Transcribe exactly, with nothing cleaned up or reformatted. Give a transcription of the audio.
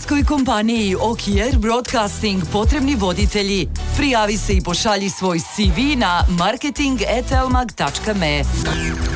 Austrijskoj kompaniji Okier Broadcasting potrebni voditelji. Prijavi se i pošalji svoj C V na marketing at elmag tačka me.